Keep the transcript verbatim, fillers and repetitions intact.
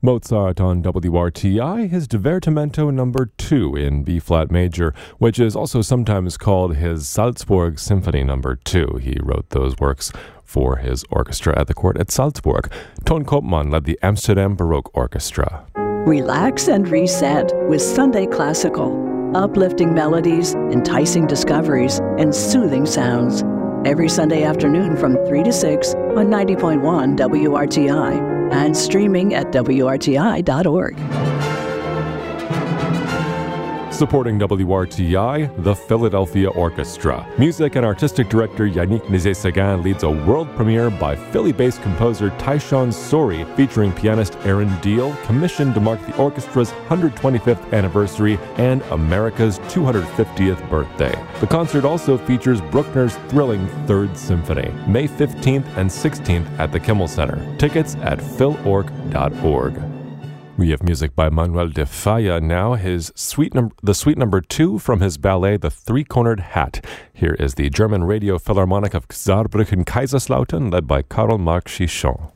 Mozart on W R T I, his Divertimento number two in B-flat major, which is also sometimes called his Salzburg Symphony number two. He wrote those works for his orchestra at the court at Salzburg. Ton Koopman led the Amsterdam Baroque Orchestra. Relax and reset with Sunday Classical. Uplifting melodies, enticing discoveries, and soothing sounds. Every Sunday afternoon from three to six on ninety point one W R T I and streaming at W R T I dot org. Supporting W R T I, the Philadelphia Orchestra. Music and artistic director Yannick Nézet-Séguin leads a world premiere by Philly-based composer Tyshawn Sorey, featuring pianist Aaron Deal, commissioned to mark the orchestra's one hundred twenty-fifth anniversary and America's two hundred fiftieth birthday. The concert also features Bruckner's thrilling Third Symphony, May fifteenth and sixteenth at the Kimmel Center. Tickets at phil org dot org. We have music by Manuel de Falla now, his suite num- the suite number two from his ballet, The Three-Cornered Hat. Here is the German Radio Philharmonic of Saarbrücken-Kaiserslautern, led by Karl Marx Chichon.